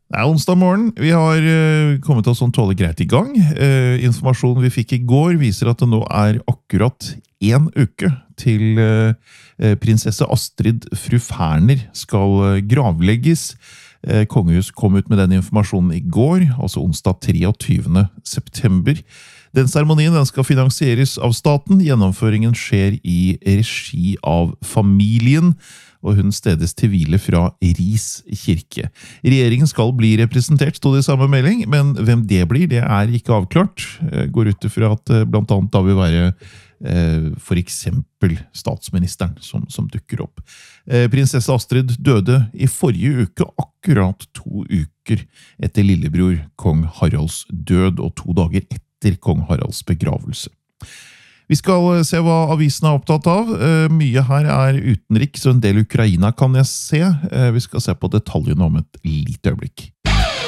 Det onsdag morgen. Vi har kommet oss sånn tålig greit i gang. Informasjonen vi fikk i går viser at det nå akkurat 1 uke til prinsesse Astrid fru Ferner skal gravlegges. Kongehus kom ut med den informasjonen i går, altså onsdag 23. september. Den seremonien den skal finansieres av staten. Gjennomføringen skjer i regi av familien, og hun stedes til hvile fra Ris kirke. Regjeringen skal bli representert, stod det i samme melding, men hvem det blir, det ikke avklart. Går ut fra at blant annet da vil være for eksempel statsministeren som dukker opp. Prinsesse Astrid døde i forrige uke, akkurat 2 uker etter lillebror kong Haralds død, og 2 dager etter kong Haralds begravelse. Vi skal se hva avisen opptatt av. Mye her utenriks, og en del Ukraina kan jeg se. Vi skal se på detaljene om et lite øyeblikk.